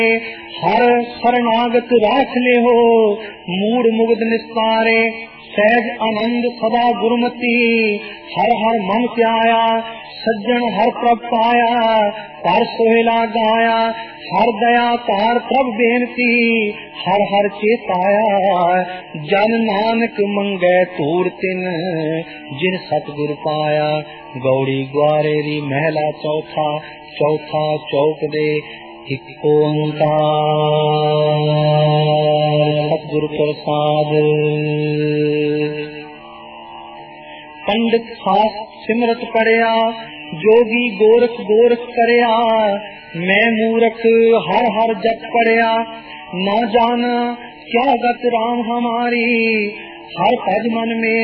हर शरणागत राख ले हो, मूड मुग्ध निस्तारे, सहज आनंद सदा गुरुमति। हर हर मन प्याया, सज्जन हर प्रभ पाया, कर सोहेला गाया। हर दया तार प्रभ बेनती, हर हर चेताया। जन नानक मंगै तूर तिन, जिन सतगुर पाया। गौड़ी ग्वारे री महला चौथा, चौथा चौक दे एक ओंकार। सतगुर प्रसाद। पंडित सास सिमरत पढ़िया, जोगी गोरख गोरख करया। मैं मूरख हर हर जप पढ़िया, ना जाना क्या गत राम हमारी। हर पद मन में